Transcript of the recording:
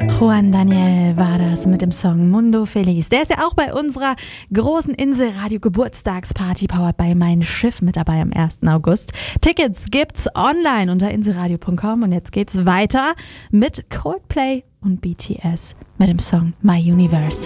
Juan Daniel war das mit dem Song Mundo Feliz. Der ist ja auch bei unserer großen Inselradio-Geburtstagsparty powered by Mein Schiff mit dabei am 1. August. Tickets gibt's online unter inselradio.com und jetzt geht's weiter mit Coldplay und BTS mit dem Song My Universe.